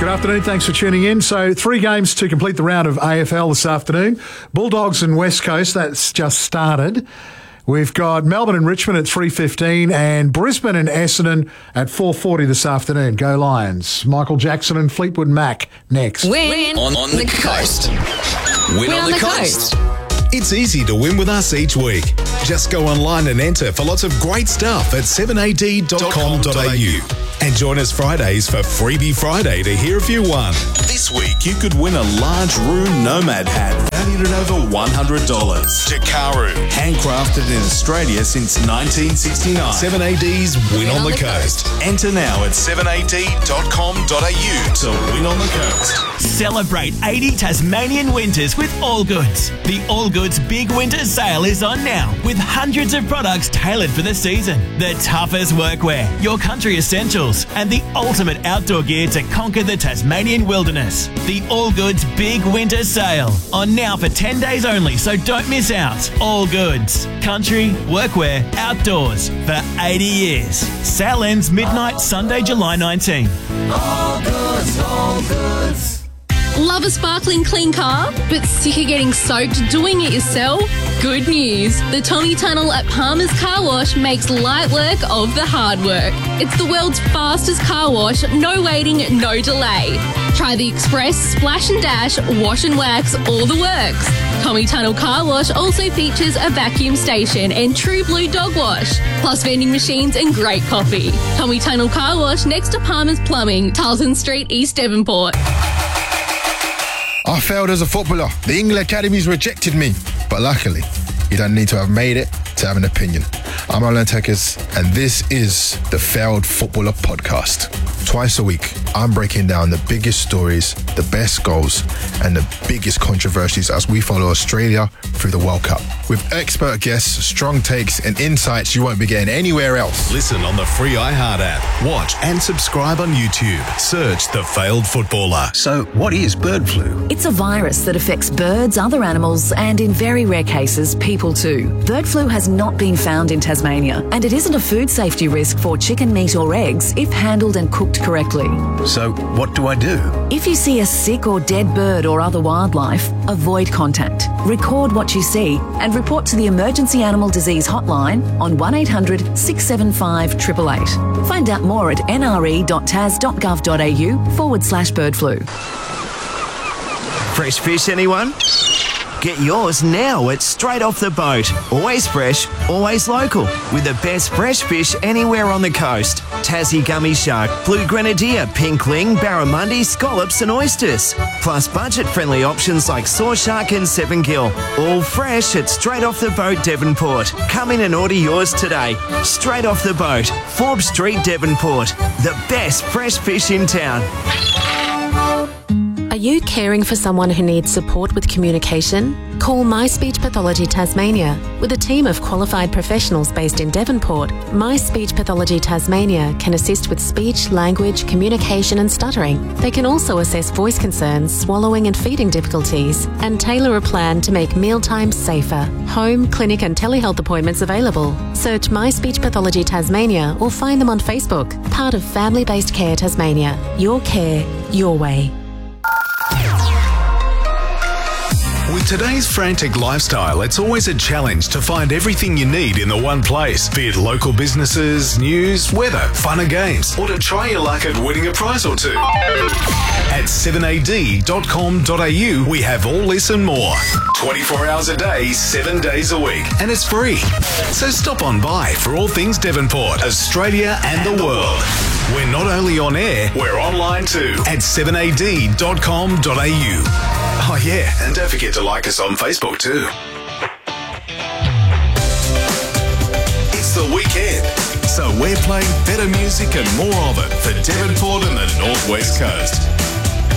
afternoon. Thanks for tuning in. So 3 games to complete the round of AFL this afternoon. Bulldogs and West Coast, that's just started. We've got Melbourne and Richmond at 3:15 and Brisbane and Essendon at 4:40 this afternoon. Go Lions. Michael Jackson and Fleetwood Mac next. Win on the coast. Win on the coast. It's easy to win with us each week. Just go online and enter for lots of great stuff at 7ad.com.au. And join us Fridays for Freebie Friday to hear if you won. This week, you could win a large Room Nomad hat valued at over $100. Jakaru, handcrafted in Australia since 1969. 7AD's Win on the Coast. Enter now at 7ad.com.au to win on the coast. Celebrate 80 Tasmanian winters with All Goods. The All Goods Big Winter Sale is on now with hundreds of products tailored for the season. The toughest workwear, your country essentials, and the ultimate outdoor gear to conquer the Tasmanian wilderness. The All Goods Big Winter Sale on now for 10 days only, so don't miss out. All Goods. Country, workwear, outdoors for 80 years. Sale ends midnight Sunday, July 19. All Goods, All Goods. Love a sparkling clean car, but sick of getting soaked doing it yourself? Good news. The Tommy Tunnel at Palmer's Car Wash makes light work of the hard work. It's the world's fastest car wash, no waiting, no delay. Try the Express, Splash and Dash, Wash and Wax, all the works. Tommy Tunnel Car Wash also features a vacuum station and True Blue Dog Wash, plus vending machines and great coffee. Tommy Tunnel Car Wash next to Palmer's Plumbing, Tarleton Street, East Devonport. I failed as a footballer. The England Academies rejected me. But luckily, you don't need to have made it to have an opinion. I'm Alan Tekers, and this is the Failed Footballer Podcast. Twice a week, I'm breaking down the biggest stories, the best goals, and the biggest controversies as we follow Australia through the World Cup. With expert guests, strong takes, and insights you won't be getting anywhere else. Listen on the free iHeart app. Watch and subscribe on YouTube. Search The Failed Footballer. So, what is bird flu? It's a virus that affects birds, other animals, and in very rare cases, people too. Bird flu has not been found in Tasmania, and it isn't a food safety risk for chicken meat or eggs if handled and cooked correctly. So, what do I do? If you see a sick or dead bird or other wildlife, avoid contact. Record what you see and report to the Emergency Animal Disease Hotline on 1800 675 888. Find out more at nre.tas.gov.au/bird flu. Fresh fish, anyone? Get yours now at Straight Off the Boat. Always fresh, always local. With the best fresh fish anywhere on the coast. Tassie gummy shark, blue grenadier, pink ling, barramundi, scallops and oysters. Plus budget-friendly options like saw shark and 7-gill. All fresh at Straight Off the Boat, Devonport. Come in and order yours today. Straight Off the Boat, Forbes Street, Devonport. The best fresh fish in town. Are you caring for someone who needs support with communication? Call My Speech Pathology Tasmania. With a team of qualified professionals based in Devonport, My Speech Pathology Tasmania can assist with speech, language, communication and stuttering. They can also assess voice concerns, swallowing and feeding difficulties, and tailor a plan to make mealtimes safer. Home, clinic and telehealth appointments available. Search My Speech Pathology Tasmania or find them on Facebook. Part of Family Based Care Tasmania. Your care, your way. With today's frantic lifestyle, it's always a challenge to find everything you need in the one place. Be it local businesses, news, weather, fun and games, or to try your luck at winning a prize or two. At 7ad.com.au, we have all this and more. 24 hours a day, 7 days a week. And it's free. So stop on by for all things Devonport, Australia and the world. We're not only on air, we're online too at 7ad.com.au. Oh yeah, and don't forget to like us on Facebook too. It's the weekend, so we're playing better music and more of it for Devonport and the North West Coast.